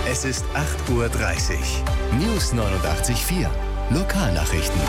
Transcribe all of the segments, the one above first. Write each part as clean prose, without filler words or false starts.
Es ist 8:30 Uhr. News 89.4. Lokalnachrichten.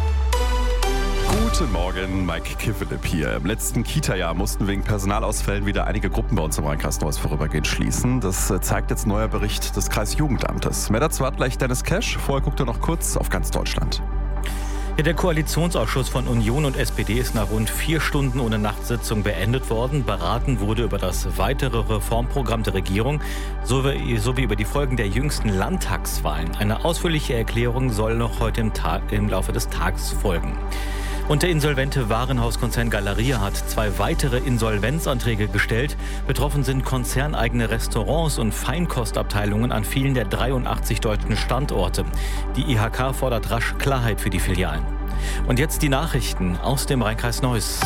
Guten Morgen, Mike Kivelip hier. Im letzten Kita-Jahr mussten wegen Personalausfällen wieder einige Gruppen bei uns im Rheinkreis Neuss vorübergehend schließen. Das zeigt jetzt ein neuer Bericht des Kreisjugendamtes. Mehr dazu hat gleich Dennis Kesch. Vorher guckt er noch kurz auf ganz Deutschland. Ja, der Koalitionsausschuss von Union und SPD ist nach rund 4 Stunden ohne Nachtsitzung beendet worden. Beraten wurde über das weitere Reformprogramm der Regierung sowie über die Folgen der jüngsten Landtagswahlen. Eine ausführliche Erklärung soll noch heute im Laufe des Tages folgen. Und der insolvente Warenhauskonzern Galeria hat 2 weitere Insolvenzanträge gestellt. Betroffen sind konzerneigene Restaurants und Feinkostabteilungen an vielen der 83 deutschen Standorte. Die IHK fordert rasch Klarheit für die Filialen. Und jetzt die Nachrichten aus dem Rheinkreis Neuss.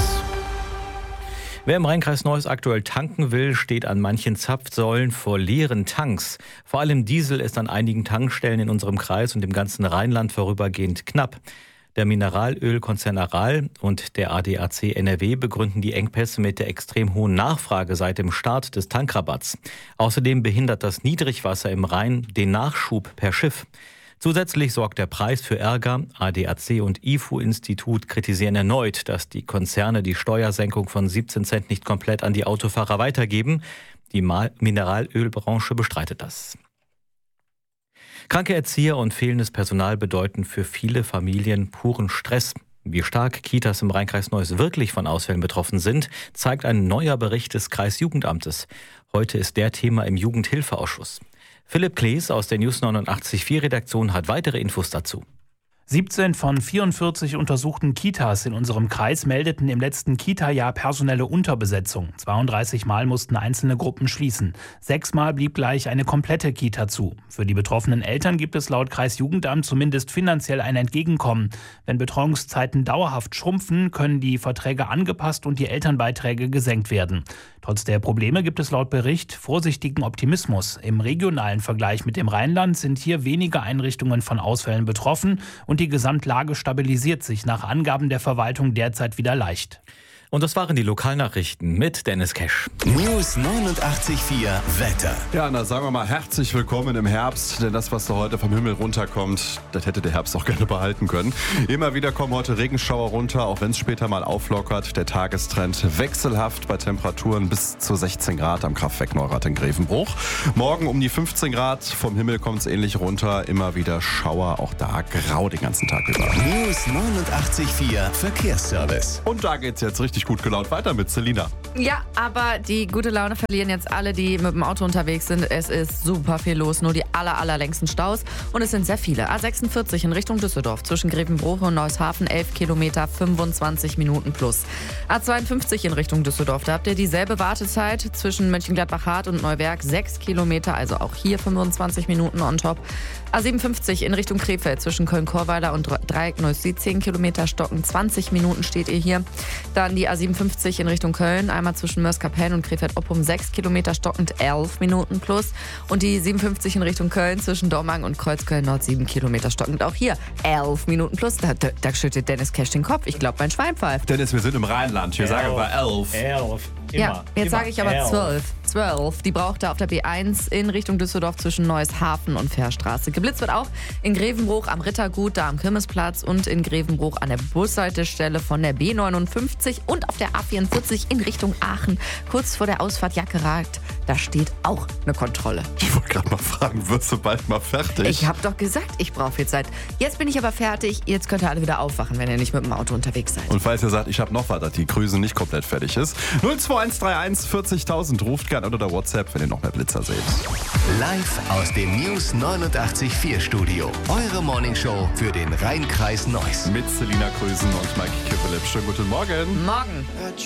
Wer im Rheinkreis Neuss aktuell tanken will, steht an manchen Zapfsäulen vor leeren Tanks. Vor allem Diesel ist an einigen Tankstellen in unserem Kreis und im ganzen Rheinland vorübergehend knapp. Der Mineralölkonzern Aral und der ADAC NRW begründen die Engpässe mit der extrem hohen Nachfrage seit dem Start des Tankrabatts. Außerdem behindert das Niedrigwasser im Rhein den Nachschub per Schiff. Zusätzlich sorgt der Preis für Ärger. ADAC und IFO-Institut kritisieren erneut, dass die Konzerne die Steuersenkung von 17 Cent nicht komplett an die Autofahrer weitergeben. Die Mineralölbranche bestreitet das. Kranke Erzieher und fehlendes Personal bedeuten für viele Familien puren Stress. Wie stark Kitas im Rheinkreis Neuss wirklich von Ausfällen betroffen sind, zeigt ein neuer Bericht des Kreisjugendamtes. Heute ist der Thema im Jugendhilfeausschuss. Philipp Klees aus der News 89.4 Redaktion hat weitere Infos dazu. 17 von 44 untersuchten Kitas in unserem Kreis meldeten im letzten Kita-Jahr personelle Unterbesetzung. 32 Mal mussten einzelne Gruppen schließen. 6 Mal blieb gleich eine komplette Kita zu. Für die betroffenen Eltern gibt es laut Kreisjugendamt zumindest finanziell ein Entgegenkommen. Wenn Betreuungszeiten dauerhaft schrumpfen, können die Verträge angepasst und die Elternbeiträge gesenkt werden. Trotz der Probleme gibt es laut Bericht vorsichtigen Optimismus. Im regionalen Vergleich mit dem Rheinland sind hier weniger Einrichtungen von Ausfällen betroffen und die Gesamtlage stabilisiert sich nach Angaben der Verwaltung derzeit wieder leicht. Und das waren die Lokalnachrichten mit Dennis Kesch. News 89.4 Wetter. Ja, na sagen wir mal herzlich willkommen im Herbst, denn das, was da heute vom Himmel runterkommt, das hätte der Herbst auch gerne behalten können. Immer wieder kommen heute Regenschauer runter, auch wenn es später mal auflockert. Der Tagestrend wechselhaft bei Temperaturen bis zu 16 Grad am Kraftwerk Neurath in Grevenbruch. Morgen um die 15 Grad, vom Himmel kommt es ähnlich runter. Immer wieder Schauer, auch da grau den ganzen Tag über. News 89.4 Verkehrsservice. Und da geht's jetzt richtig gut gelaunt weiter mit Selina. Ja, aber die gute Laune verlieren jetzt alle, die mit dem Auto unterwegs sind. Es ist super viel los, nur die allerlängsten Staus. Und es sind sehr viele. A46 in Richtung Düsseldorf zwischen Grevenbruch und Neueshafen 11 Kilometer, 25 Minuten plus. A52 in Richtung Düsseldorf, da habt ihr dieselbe Wartezeit zwischen Mönchengladbach-Hart und Neuwerk, 6 Kilometer, also auch hier 25 Minuten on top. A57 in Richtung Krefeld zwischen Köln-Korweiler und Dreieck-Neuss-Süd, 10 Kilometer stocken, 20 Minuten steht ihr hier. Dann die A57 in Richtung Köln, einmal zwischen Mörs-Kapellen und Krefeld-Oppum, 6 Kilometer stockend, 11 Minuten plus. Und die 57 in Richtung Köln zwischen Dormagen und Kreuzköln-Nord, 7 Kilometer stockend, auch hier 11 Minuten plus. Da schüttet Dennis Kesch den Kopf. Ich glaube, mein Schwein pfeift. Dennis, wir sind im Rheinland. Wir sagen aber 11. 11. Ja, jetzt sage ich aber 12. Die braucht er auf der B1 in Richtung Düsseldorf zwischen Neueshafen und Fährstraße. Geblitzt wird auch in Grevenbruch am Rittergut, da am Kirmesplatz und in Grevenbruch an der Bushaltestelle von der B59 und auf der A44 in Richtung Aachen. Kurz vor der Ausfahrt Jackeragt, da steht auch eine Kontrolle. Ich wollte gerade mal fragen, wirst du bald mal fertig? Ich habe doch gesagt, ich brauche viel Zeit. Jetzt bin ich aber fertig. Jetzt könnt ihr alle wieder aufwachen, wenn ihr nicht mit dem Auto unterwegs seid. Und falls ihr sagt, ich habe noch was, dass die Grüße nicht komplett fertig ist, 02131 40.000, ruft gerne unter WhatsApp, wenn ihr noch mehr Blitzer seht. Live aus dem News 89.4 Studio. Eure Morningshow für den Rheinkreis Neuss. Mit Selina Krösen und Mike Kivelip. Schönen guten Morgen. Morgen.